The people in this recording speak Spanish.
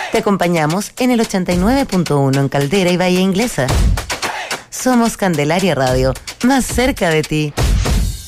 Te acompañamos en el 89.1 en Caldera y Bahía Inglesa. Somos Candelaria Radio, más cerca de ti.